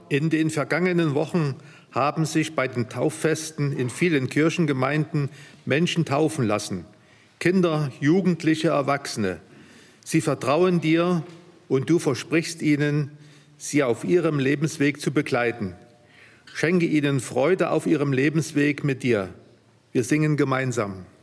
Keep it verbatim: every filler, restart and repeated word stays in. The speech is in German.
In den vergangenen Wochen haben sich bei den Tauffesten in vielen Kirchengemeinden Menschen taufen lassen. Kinder, Jugendliche, Erwachsene. Sie vertrauen dir und du versprichst ihnen, sie auf ihrem Lebensweg zu begleiten. Schenke ihnen Freude auf ihrem Lebensweg mit dir. Wir singen gemeinsam.